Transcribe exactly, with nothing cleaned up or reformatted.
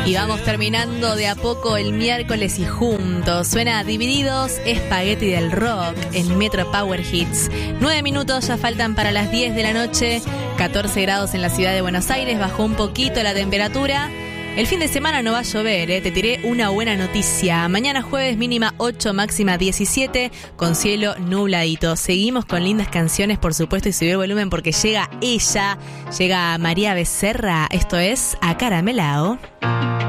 Y vamos terminando de a poco el miércoles y juntos. Suena Divididos, Espagueti del Rock en Metro Power Hits. Nueve minutos ya faltan para las diez de la noche. catorce grados en la ciudad de Buenos Aires. Bajó un poquito la temperatura. El fin de semana no va a llover, ¿eh? Te tiré una buena noticia. Mañana jueves mínima ocho, máxima diecisiete, con cielo nubladito. Seguimos con lindas canciones, por supuesto, y subir el volumen porque llega ella, llega María Becerra. Esto es Acaramelao.